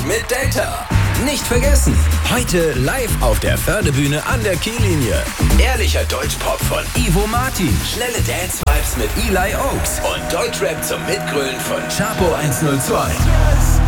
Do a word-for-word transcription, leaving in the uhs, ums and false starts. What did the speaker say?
mit Data. Nicht vergessen, heute live auf der Fördebühne an der Kiellinie. Ehrlicher Deutschpop von Ivo Martin, schnelle Dance-Vibes mit Eli Oaks und Deutschrap zum Mitgrölen von Chapo hundertzwei.